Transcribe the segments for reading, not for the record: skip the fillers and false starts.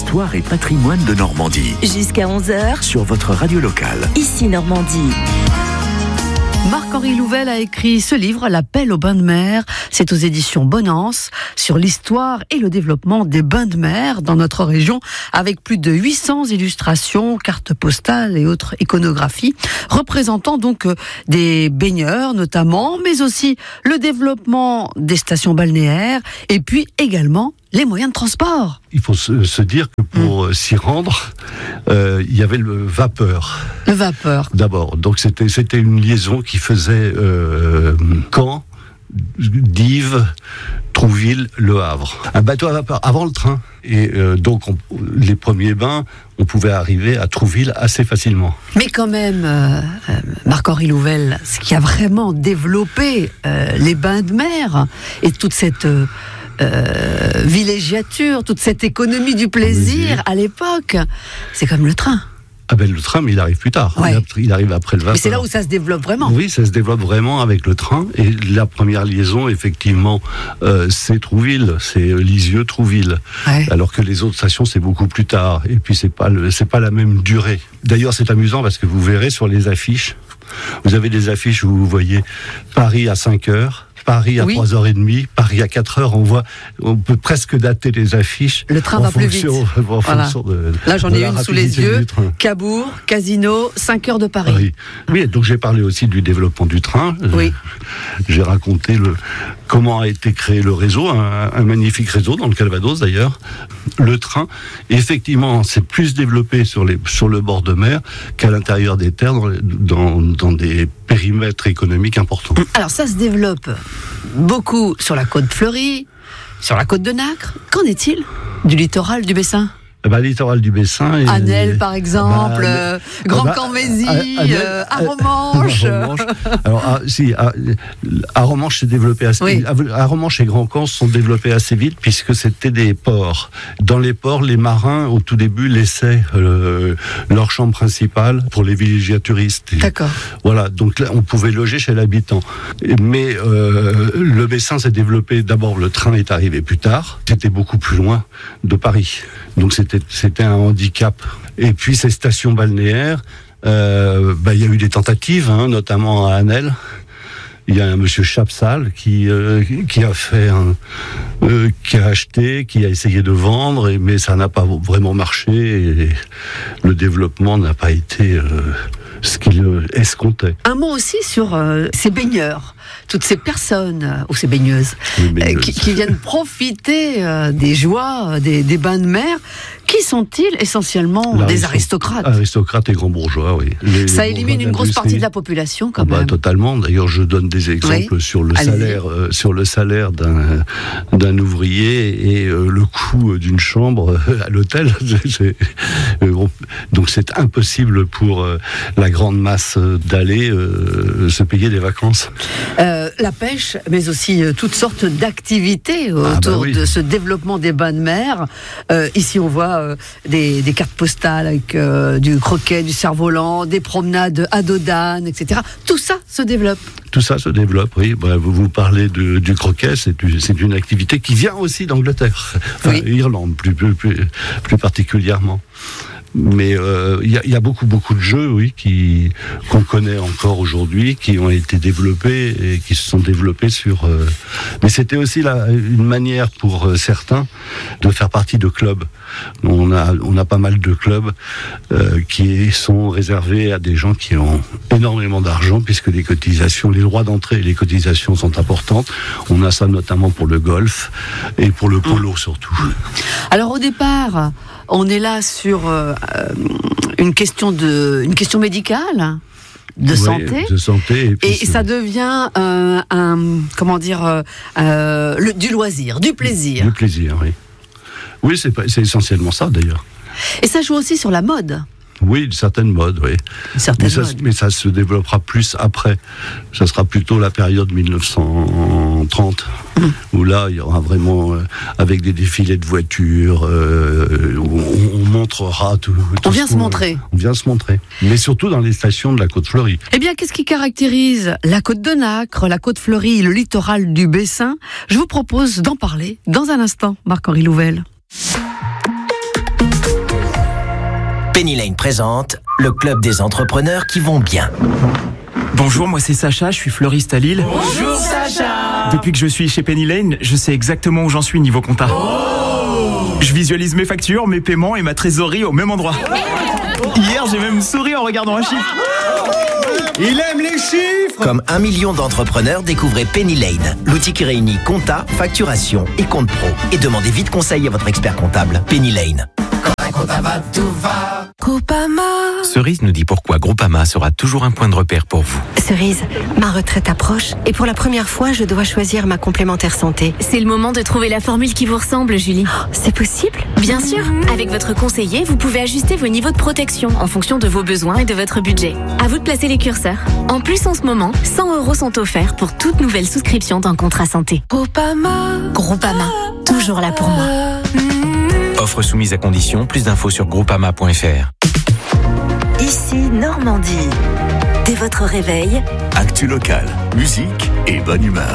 Histoire et patrimoine de Normandie. Jusqu'à 11h. Sur votre radio locale. Ici Normandie. Marc-Henri Louvel a écrit ce livre, L'appel aux bains de mer. C'est aux éditions Bonance, sur l'histoire et le développement des bains de mer dans notre région, avec plus de 800 illustrations, cartes postales et autres iconographies, représentant donc des baigneurs notamment, mais aussi le développement des stations balnéaires et puis également les moyens de transport. Il faut se dire que pour s'y rendre, il y avait le vapeur. Le vapeur. D'abord, donc c'était une liaison qui faisait Caen, Dives, Trouville, Le Havre. Un bateau à vapeur avant le train. Et donc les premiers bains, on pouvait arriver à Trouville assez facilement. Mais quand même, Marc-Henri Louvel, ce qui a vraiment développé les bains de mer et toute cette villégiature, toute cette économie du plaisir à l'époque, c'est comme le train. Ah ben le train, mais il arrive plus tard. Ouais. Il arrive après le vapeur. Mais c'est là où ça se développe vraiment. Oui, ça se développe vraiment avec le train. Et la première liaison, effectivement, c'est Trouville, c'est Lisieux-Trouville. Ouais. Alors que les autres stations, c'est beaucoup plus tard. Et puis c'est pas la même durée. D'ailleurs, c'est amusant parce que vous verrez sur les affiches, vous avez des affiches où vous voyez Paris à 5h. Paris à 3h30, Paris à 4h, on peut presque dater les affiches. Le train va plus vite. En fonction de, là, j'en ai une sous les yeux. Cabourg, Casino, 5 heures de Paris. Oui, donc j'ai parlé aussi du développement du train. Oui. J'ai raconté comment a été créé le réseau, un magnifique réseau dans le Calvados d'ailleurs. Le train, effectivement, s'est plus développé sur le bord de mer qu'à l'intérieur des terres, dans des périmètres économiques importants. Alors ça se développe beaucoup sur la côte fleurie, sur la côte de Nacre. Qu'en est-il du littoral du Bessin ? Littoral du Bessin. Anel, par exemple, Grand Cammézy, Arromanches. Alors, Arromanches s'est développé assez vite. Arromanches et Grand Camp sont développés assez vite puisque c'était des ports. Dans les ports, les marins, au tout début, laissaient leur chambre principale pour les villégiaturistes. D'accord. Voilà, donc là, on pouvait loger chez l'habitant. Mais le Bessin s'est développé, d'abord, le train est arrivé plus tard. C'était beaucoup plus loin de Paris. Donc c'était un handicap. Et puis ces stations balnéaires, il y a eu des tentatives, notamment à Anel. Il y a un monsieur Chapsal qui a acheté, qui a essayé de vendre, mais ça n'a pas vraiment marché. Et le développement n'a pas été ce qu'il escomptait. Un mot aussi sur ces baigneurs, toutes ces personnes, ou ces baigneuses, qui viennent profiter des joies, des bains de mer. Qui sont-ils essentiellement? Des aristocrates. Aristocrates et grands bourgeois, oui. Ça élimine une grosse partie de la population, quand même. Totalement. D'ailleurs, je donne des exemples sur le salaire d'un ouvrier et le coût d'une chambre à l'hôtel. Donc c'est impossible pour la grande masse d'aller se payer des vacances. La pêche, mais aussi toutes sortes d'activités autour de ce développement des bains de mer. Ici, on voit des cartes postales avec du croquet, du cerf-volant, des promenades à dos d'âne, etc. Tout ça se développe. Tout ça se développe, oui. Vous parlez du croquet, c'est une activité qui vient aussi d'Angleterre, Irlande plus particulièrement. Mais il y a beaucoup de jeux, qu'on connaît encore aujourd'hui, qui ont été développés et qui se sont développés sur. Mais c'était aussi une manière pour certains de faire partie de clubs. On a pas mal de clubs qui sont réservés à des gens qui ont énormément d'argent, puisque les droits d'entrée et les cotisations sont importantes. On a ça notamment pour le golf et pour le polo surtout. Alors au départ, on est là sur une question médicale, de santé. Et ça devient du loisir, du plaisir. Du plaisir, oui. Oui, c'est essentiellement ça d'ailleurs. Et ça joue aussi sur la mode. Oui, une certaine mode, oui. Mais ça se développera plus après. Ça sera plutôt la période 1930, où là, il y aura vraiment, avec des défilés de voitures, où on montrera tout. On vient se montrer. On vient se montrer. Mais surtout dans les stations de la côte fleurie. Eh bien, qu'est-ce qui caractérise la côte de Nacre, la côte fleurie, le littoral du Bessin? Je vous propose d'en parler dans un instant, Marc-Henri Louvel. Penny Lane présente le club des entrepreneurs qui vont bien. Bonjour, moi c'est Sacha, je suis fleuriste à Lille. Bonjour Sacha. Depuis que je suis chez Penny Lane, je sais exactement où j'en suis niveau compta. Je visualise mes factures, mes paiements et ma trésorerie au même endroit. Hier, j'ai même souri en regardant un chiffre. Il aime les chiffres. Comme 1 million d'entrepreneurs, découvrez Penny Lane, l'outil qui réunit compta, facturation et compte pro. Et demandez vite conseil à votre expert comptable. Penny Lane. Groupama. Cerise nous dit pourquoi Groupama sera toujours un point de repère pour vous. Cerise, ma retraite approche et pour la première fois, je dois choisir ma complémentaire santé. C'est le moment de trouver la formule qui vous ressemble, Julie. C'est possible ? Bien sûr, avec votre conseiller, vous pouvez ajuster vos niveaux de protection en fonction de vos besoins et de votre budget. À vous de placer les curseurs. En plus, en ce moment, 100 € sont offerts pour toute nouvelle souscription d'un contrat santé. Groupama. Groupama, toujours là pour moi. Offre soumise à condition, plus d'infos sur groupama.fr. Ici Normandie. Dès votre réveil, Actu local, musique et bonne humeur.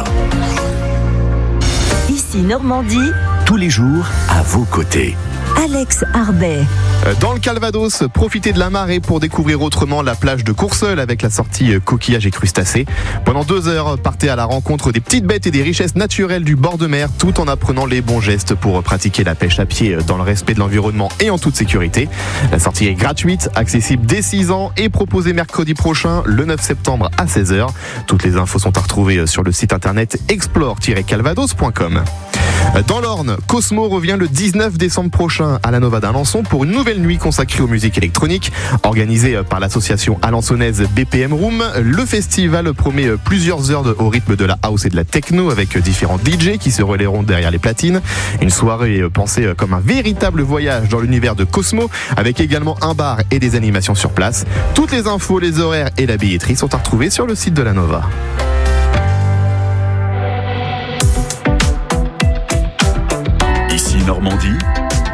ici Normandie, Tous les jours, à vos côtés. Alex Arbet. Dans le Calvados, profitez de la marée pour découvrir autrement la plage de Courseulles avec la sortie coquillages et crustacés. Pendant 2 heures, partez à la rencontre des petites bêtes et des richesses naturelles du bord de mer tout en apprenant les bons gestes pour pratiquer la pêche à pied dans le respect de l'environnement et en toute sécurité. La sortie est gratuite, accessible dès 6 ans et proposée mercredi prochain, le 9 septembre à 16h. Toutes les infos sont à retrouver sur le site internet explore-calvados.com. Dans l'Orne, Cosmo revient le 19 décembre prochain à la Nova d'Alençon pour une nouvelle nuit consacrée aux musiques électroniques. Organisée par l'association alençonnaise BPM Room, le festival promet plusieurs heures au rythme de la house et de la techno avec différents DJ qui se relayeront derrière les platines. Une soirée pensée comme un véritable voyage dans l'univers de Cosmo avec également un bar et des animations sur place. Toutes les infos, les horaires et la billetterie sont à retrouver sur le site de la Nova. Ici Normandie,